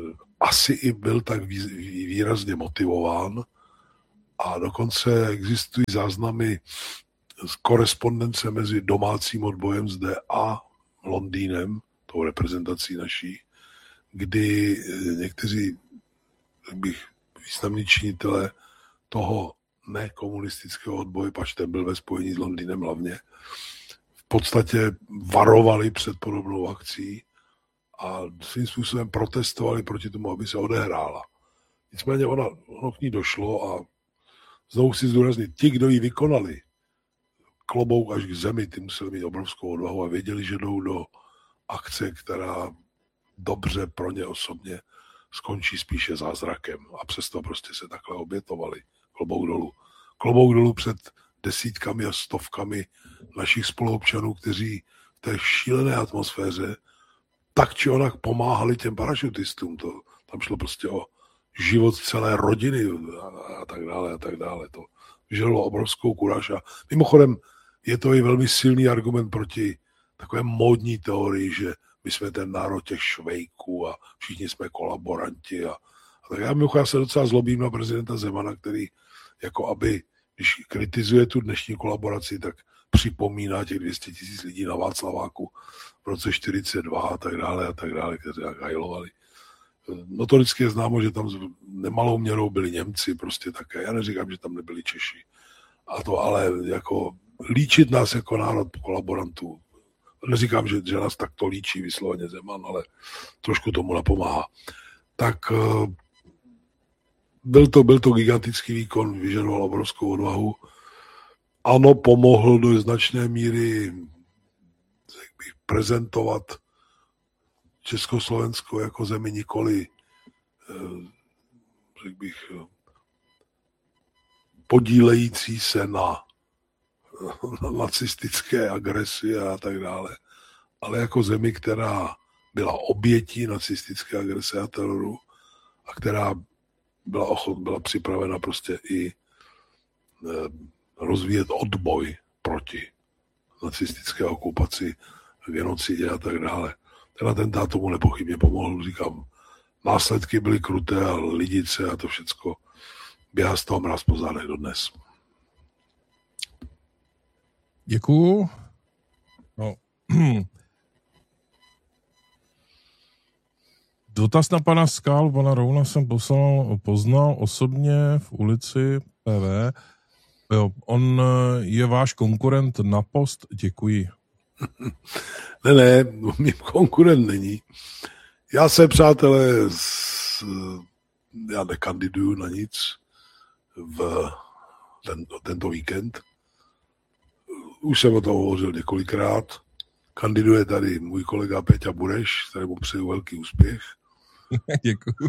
S1: asi i byl tak výrazně motivován a dokonce existují záznamy z korespondence mezi domácím odbojem zde a Londýnem, tou reprezentací naší, kdy někteří významní činitelé toho nekomunistického odboje, pač ten byl ve spojení s Londýnem hlavně, v podstatě varovali před podobnou akcí a svým způsobem protestovali proti tomu, aby se odehrála. Nicméně ono k ní došlo a znovu chci zdůraznit, ti, kdo ji vykonali, klobouk až k zemi, ty museli mít obrovskou odvahu a věděli, že jdou do akce, která dobře pro ně osobně skončí spíše zázrakem. A přesto prostě se takhle obětovali. Klobouk dolů. Klobouk dolů před desítkami a stovkami našich spoluobčanů, kteří v té šílené atmosféře tak či onak pomáhali těm parašutistům. Tam šlo prostě o život celé rodiny a tak dále a tak dále. To vyžadovalo obrovskou kuráž a mimochodem je to i velmi silný argument proti takové módní teorii, že my jsme ten národ těch švejků a všichni jsme kolaboranti a tak. Já se docela zlobím na prezidenta Zemana, který jako aby, když kritizuje tu dnešní kolaboraci, tak připomíná těch 200 000 lidí na Václaváku v roce 42 a tak dále, kteří tak hajlovali. Notoricky je známo, že tam nemalou měrou byli Němci prostě také. Já neříkám, že tam nebyli Češi. A to ale jako líčit nás jako národ kolaborantů. Neříkám, že nás takto líčí vysloveně Zeman, ale trošku tomu napomáhá. Tak byl to gigantický výkon, vyžadoval obrovskou odvahu. Ano, pomohl do značné míry prezentovat Československo jako zemi nikoli, řekl bych, podílející se na nacistické agresi a tak dále, ale jako zemi, která byla obětí nacistické agrese a teroru a která byla připravena prostě i rozvíjet odboj proti nacistické okupaci, genocidě a tak dále. Ten atentát tomu nepochybně pomohl, říkám. Následky byly kruté a lidice a to všecko běhá z toho mráz po zádech dodnes.
S2: Děkuju. No. Dotaz na pana Skálu, pana Rouna jsem poznal osobně v ulici PV. Jo, on je váš konkurent na post, děkuji.
S1: Ne, mým konkurent není. Já se, přátelé, já nekandiduju na nic v tento víkend. Už jsem o tom hovořil několikrát. Kandiduje tady můj kolega Peťa Bureš, kterému přeju velký úspěch.
S2: Děkuji.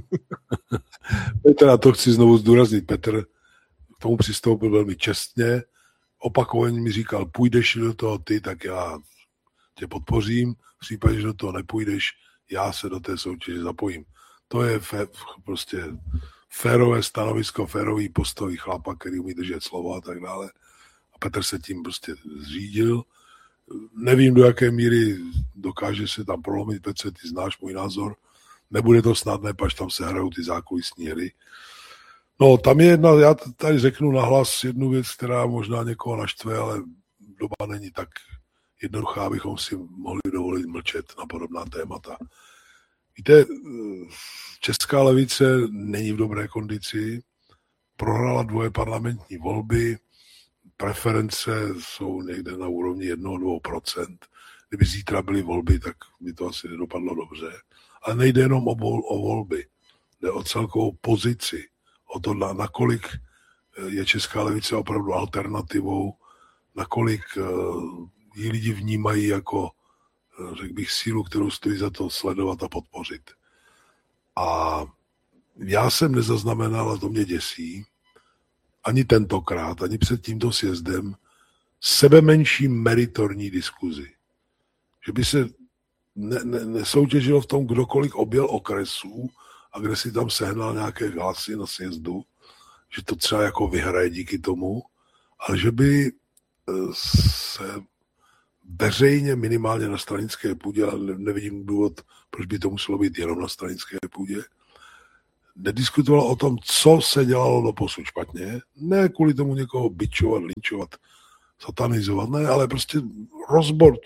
S1: Petra, to chci znovu zdůraznit. Petr k tomu přistoupil velmi čestně. Opakovaně mi říkal, půjdeš do toho ty, tak já tě podpořím. V případě, že do toho nepůjdeš, já se do té soutěže zapojím. To je prostě férové stanovisko, férový postoj chlapa, který umí držet slovo a tak dále. A Petr se tím prostě zřídil. Nevím, do jaké míry dokáže se tam prolomit. Petře, ty znáš můj názor. Nebude to snadné, pač tam se hrajou ty zákulisní hry. No, tam je jedna, já tady řeknu nahlas jednu věc, která možná někoho naštve, ale doba není tak jednoduchá, abychom si mohli dovolit mlčet na podobná témata. Víte, česká levice není v dobré kondici, prohrála 2 parlamentní volby, preference jsou někde na úrovni 1-2%. Kdyby zítra byly volby, tak by to asi nedopadlo dobře. Ale nejde jenom o volby, jde o celkovou pozici, o to, nakolik je česká levice opravdu alternativou, nakolik ji lidi vnímají jako, řekl bych, sílu, kterou stojí za to sledovat a podpořit. A já jsem nezaznamenal, a to mě děsí, ani tentokrát, ani před tímto sjezdem, sebemenší meritorní diskuzi. Že by se nesoutěžilo v tom, kdokoliv objel okresů a kde si tam sehnal nějaké hlasy na sjezdu, že to třeba jako vyhraje díky tomu, ale že by se veřejně minimálně na stranické půdě, ale nevidím důvod, proč by to muselo být jenom na stranické půdě, nediskutovala o tom, co se dělalo doposud špatně, ne kvůli tomu někoho bičovat, linčovat, satanizovat, ne, ale prostě rozbor,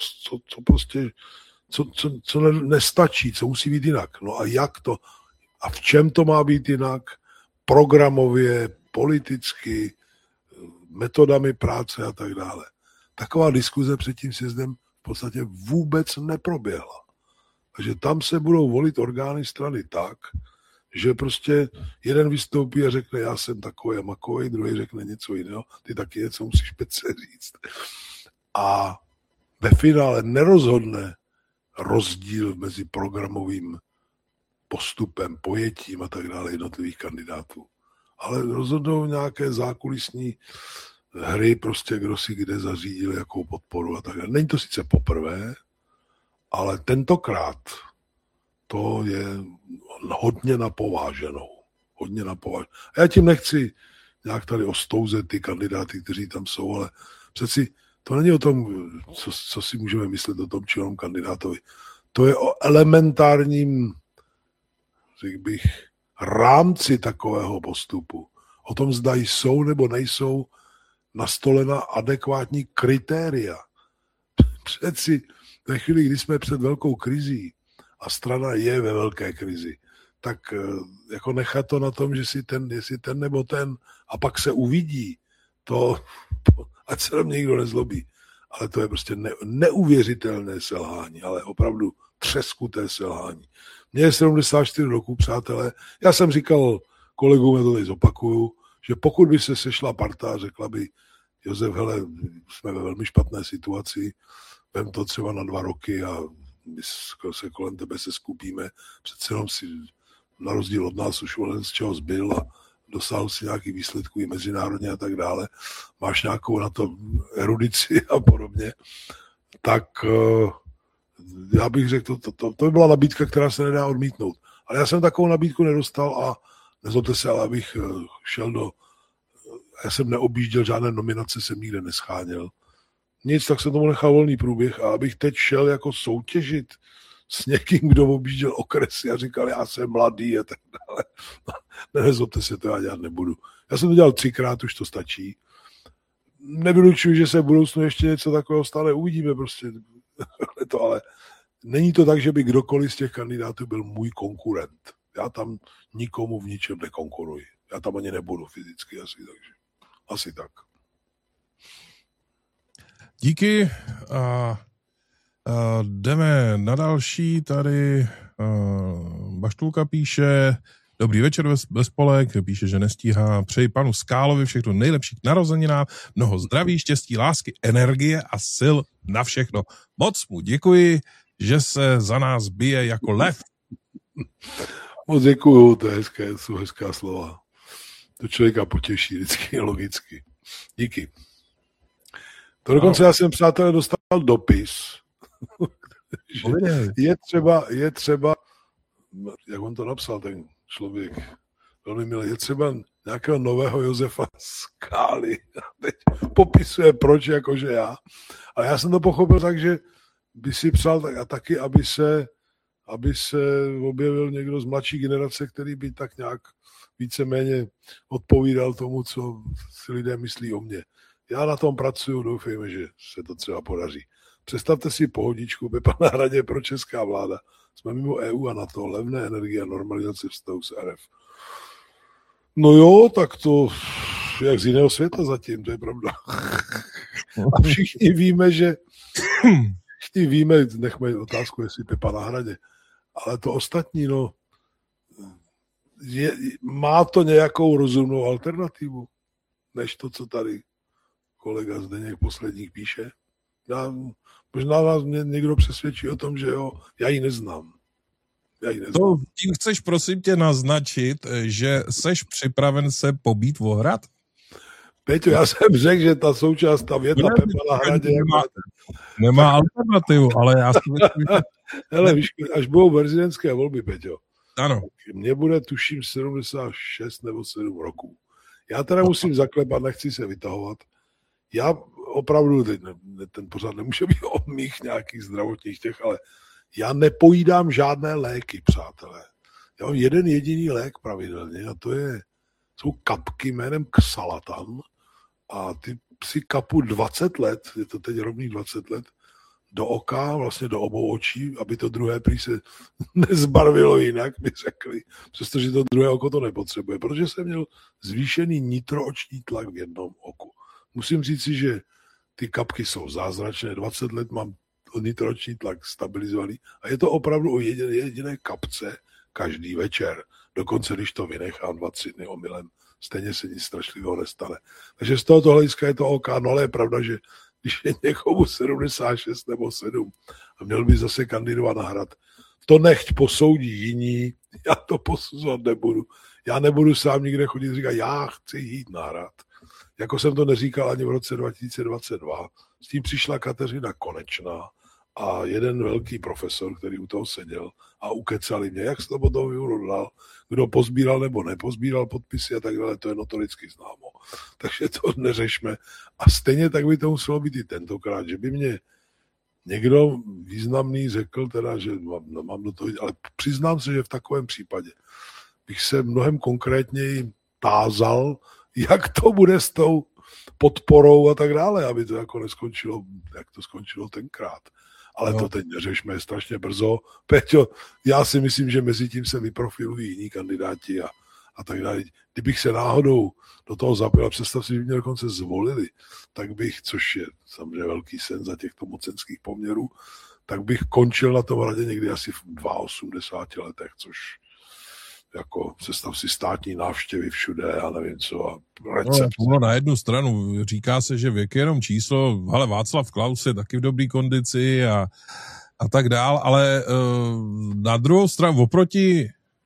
S1: co nestačí, co musí být jinak. No a jak to, a v čem to má být jinak, programově, politicky, metodami práce a tak dále. Taková diskuze před tím sjezdem v podstatě vůbec neproběhla. Takže tam se budou volit orgány strany tak, že prostě jeden vystoupí a řekne, já jsem takový a makový, druhý řekne něco jiného, ty taky něco musíš Petře říct. A ve finále nerozhodne rozdíl mezi programovým postupem, pojetím a tak dále jednotlivých kandidátů. Ale rozhodnou nějaké zákulisní hry, prostě kdo si kde zařídil, jakou podporu a tak dále. Není to sice poprvé, ale tentokrát to je hodně napováženou. A já tím nechci nějak tady ostouzet ty kandidáty, kteří tam jsou, ale přeci to není o tom, co si můžeme myslet o tom či onom kandidátovi. To je o elementárním, řekl bych, rámci takového postupu. O tom, zda jsou nebo nejsou nastolena adekvátní kritéria. Přeci ve chvíli, kdy jsme před velkou krizí a strana je ve velké krizi, tak jako nechat to na tom, že jestli ten nebo ten a pak se uvidí, to ať se tam někdo nezlobí. Ale to je prostě neuvěřitelné selhání, ale opravdu třeskuté selhání. Mně je 74 roků, přátelé. Já jsem říkal kolegům, já to tady zopakuju, že pokud by se sešla parta a řekla by Josef, hele, jsme ve velmi špatné situaci, vem to třeba na 2 roky a my se kolem tebe se skupíme, přece jenom si na rozdíl od nás už z čeho zbyl a dosáhl si nějakých výsledků i mezinárodně a tak dále, máš nějakou na to erudici a podobně, tak já bych řekl, to by byla nabídka, která se nedá odmítnout. Ale já jsem takovou nabídku nedostal a nezlobte se, ale abych šel já jsem neobjížděl žádné nominace, jsem nikde nescháněl. Nic, tak jsem tomu nechal volný průběh a abych teď šel jako soutěžit s někým, kdo objížděl okresy a říkal, já jsem mladý a tak dále. Nezlobte se, to já dělat nebudu. Já jsem to dělal 3krát, už to stačí. Nevylučuji, že se v budoucnu ještě něco takového stane, uvidíme prostě. Ale není to tak, že by kdokoliv z těch kandidátů byl můj konkurent. Já tam nikomu v ničem nekonkuruji. Já tam ani nebudu fyzicky asi, takže asi tak.
S2: Díky. Jdeme na další. Tady Baštulka píše, dobrý večer ve spolek, píše, že nestíhá. Přeji panu Skálovi všechno nejlepší k narozeninám, mnoho zdraví, štěstí, lásky, energie a sil na všechno. Moc mu děkuji, že se za nás bije jako lev.
S1: Moc děkuju, to jsou hezká slova. To člověka potěší vždycky, logicky. Díky. To dokonce já jsem, přátelé, dostal dopis. je třeba, jak on to napsal, ten člověk, velmi milý, je třeba nějakého nového Josefa Skály. Teď popisuje, proč, jakože já. Ale já jsem to pochopil tak, že by si přál tak, a taky, aby se objevil někdo z mladší generace, který by tak nějak víceméně odpovídal tomu, co si lidé myslí o mně. Já na tom pracuju, doufejme, že se to třeba podaří. Představte si pohodičku, Pepa na hradě pro česká vláda. Jsme mimo EU a NATO, levné energie a normalizace vztahu s RF. No jo, tak to jak z jiného světa zatím, to je pravda. A všichni víme, nechme otázku, jestli Pepa na hradě, ale to ostatní, no, má to nějakou rozumnou alternativu, než to, co tady kolega Zdeněk posledních píše. Možná vás někdo přesvědčí o tom, že jo, já ji neznám.
S2: To tím chceš, prosím tě, naznačit, že seš připraven se pobít v Hrad?
S1: Peťo, já jsem řekl, že ta součást, ta věta Pepa na hradě
S2: nemá alternativu, ale já si myslím, že...
S1: Hele, víš, až budou prezidentské volby, Peťo,
S2: ano.
S1: Mně bude, tuším, 76 nebo 7 roků. Já teda musím zaklepat, nechci se vytahovat. Já opravdu, ten pořád nemůže být o mých nějakých zdravotních těch, ale já nepojídám žádné léky, přátelé. Já mám jeden jediný lék pravidelně a jsou kapky jménem Xalatan a ty si kapu 20 let, je to teď rovných 20 let, do oka, vlastně do obou očí, aby to druhé prý se nezbarvilo jinak, by řekli, přestože to druhé oko to nepotřebuje, protože jsem měl zvýšený nitrooční tlak v jednom oku. Musím říct si, že ty kapky jsou zázračné, 20 let mám nitrooční tlak stabilizovaný a je to opravdu o jediné kapce každý večer. Dokonce, když to vynechám 2-3 dny omylem, stejně se nic strašlivého nestane. Takže z tohoto hlediska je to OK, no ale je pravda, že když je někomu 76 nebo 7 a měl by zase kandidovat na Hrad, to nechť posoudí jiní, já to posuzovat nebudu. Já nebudu sám nikde chodit říkat, já chci jít na Hrad. Jako jsem to neříkal ani v roce 2022. S tím přišla Kateřina Konečná a jeden velký profesor, který u toho seděl a ukecali mě, jak se to potom vyhodlal, kdo pozbíral nebo nepozbíral podpisy a tak dále, to je notoricky známo. Takže to neřešme. A stejně tak by to muselo být i tentokrát, že by mě někdo významný řekl teda, že mám do toho, ale přiznám se, že v takovém případě bych se mnohem konkrétněji tázal, jak to bude s tou podporou a tak dále, aby to jako neskončilo, jak to skončilo tenkrát. Ale to teď neřešme, je strašně brzo. Peťo, já si myslím, že mezi tím se vyprofilují jiní kandidáti a tak dále. Kdybych se náhodou do toho zapil a představ si, že mě dokonce zvolili, tak bych, což je samozřejmě velký sen za těchto mocenských poměrů, tak bych končil na tom Hradě někdy asi v 82 letech, což jako představ si státní návštěvy všude, já nevím co, a recept.
S2: No, na jednu stranu říká se, že věk je jenom číslo, ale Václav Klaus je taky v dobrý kondici a tak dál, ale na druhou stranu oproti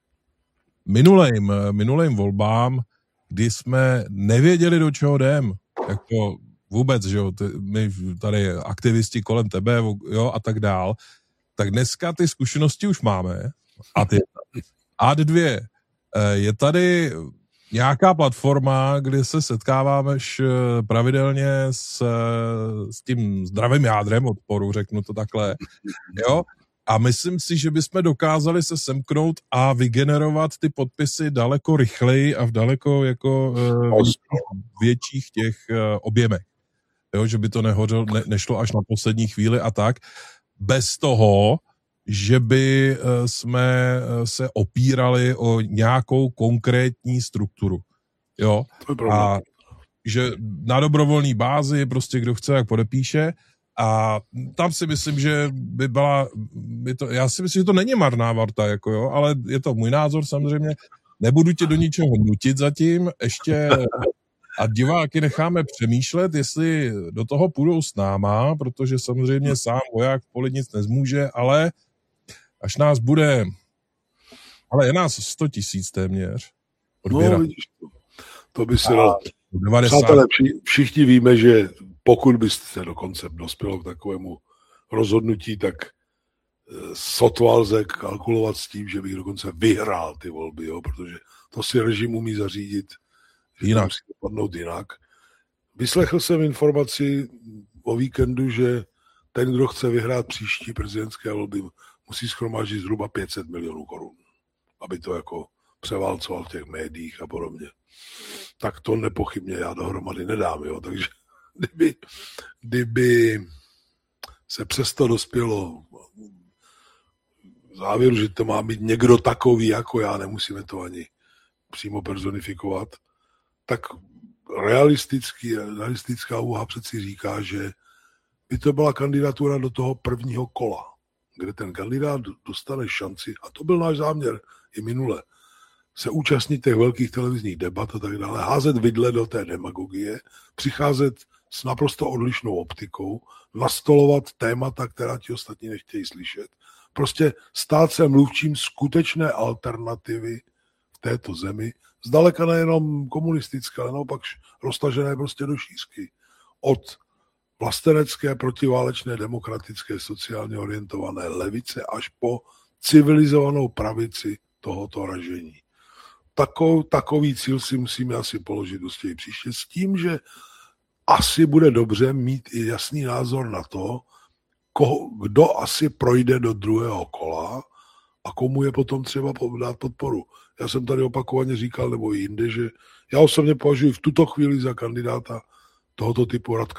S2: minulým volbám, kdy jsme nevěděli, do čeho jdem, jako vůbec, že jo, my tady aktivisti kolem tebe, jo, a tak dál, tak dneska ty zkušenosti už máme a dvě, je tady nějaká platforma, kde se setkáváme pravidelně s tím zdravým jádrem odporu, řeknu to takhle, jo, a myslím si, že bychom dokázali se semknout a vygenerovat ty podpisy daleko rychleji a v daleko jako větších těch objemech. Jo, že by to nešlo až na poslední chvíli a tak. Bez toho, že by jsme se opírali o nějakou konkrétní strukturu. Jo? A že na dobrovolné bázi prostě kdo chce, jak podepíše. A tam si myslím, že já si myslím, že to není marná varta, jako jo, ale je to můj názor samozřejmě. Nebudu tě do ničeho nutit zatím, ještě a diváky necháme přemýšlet, jestli do toho půjdou s náma, protože samozřejmě sám voják v poli nic nezmůže, ale až nás bude, ale je nás 100 000 téměř odběrat.
S1: No, vidíš, to by se dalo. Přátelé, všichni víme, že pokud byste dokonce dospělo k takovému rozhodnutí, tak sotva lze kalkulovat s tím, že bych dokonce vyhrál ty volby, jo, protože to si režim umí zařídit, že to musí dopadnout jinak. Vyslechl jsem informaci o víkendu, že ten, kdo chce vyhrát příští prezidentské volby, musí shromáždit zhruba 500 milionů korun, aby to jako převálcoval v těch médiích a podobně. Tak to nepochybně já dohromady nedám, jo, takže kdyby se přesto dospělo v závěru, že to má být někdo takový jako já, nemusíme to ani přímo personifikovat, tak realistická úvaha přeci říká, že by to byla kandidatura do toho prvního kola, kde ten kandidát dostane šanci, a to byl náš záměr i minule, se účastnit těch velkých televizních debat a tak dále, házet vidle do té demagogie, přicházet s naprosto odlišnou optikou, nastolovat témata, která ti ostatní nechtějí slyšet. Prostě stát se mluvčím skutečné alternativy v této zemi, zdaleka nejenom komunistické, ale naopak roztažené prostě do šířky. Od vlastenecké, protiválečné, demokratické, sociálně orientované levice až po civilizovanou pravici tohoto ražení. Takový cíl si musíme asi položit dosti příště s tím, že asi bude dobře mít i jasný názor na to, kdo asi projde do druhého kola a komu je potom třeba dát podporu. Já jsem tady opakovaně říkal, nebo i jinde, že já osobně považuji v tuto chvíli za kandidáta tohoto typu Radka